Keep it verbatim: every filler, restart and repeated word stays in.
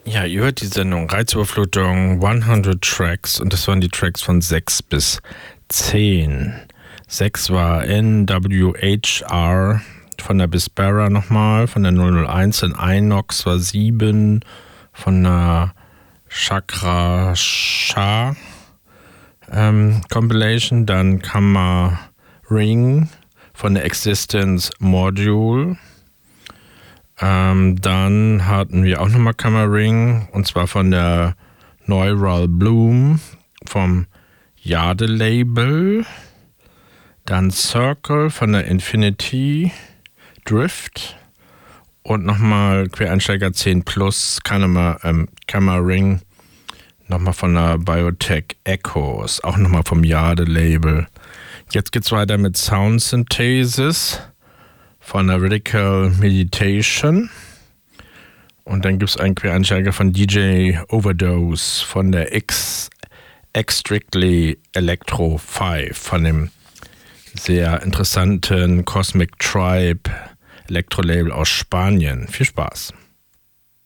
Ja, ihr hört die Sendung Reizüberflutung hundert Tracks und das waren die Tracks von sechs bis zehn. sechs war N W H R von der Bispera nochmal, von der null null eins. In Inox war sieben von der Chakra Shah ähm, Compilation. Dann Kammer Ring von der Existence Module. Ähm, dann hatten wir auch nochmal Kammer Ring und zwar von der Neural Bloom vom Jade Label. Dann Circle von der Infinity Drift und nochmal Quereinsteiger zehn Plus, Kammer, ähm, Kammer Ring, nochmal von der Biotech Echoes, auch nochmal vom Jade Label. Jetzt geht's weiter mit Sound Synthesis von der Radical Meditation. Und dann gibt es einen Quereinsteiger von D J Overdose von der X, X Strictly Electro fünf, von dem sehr interessanten Cosmic Tribe Elektro-Label aus Spanien. Viel Spaß.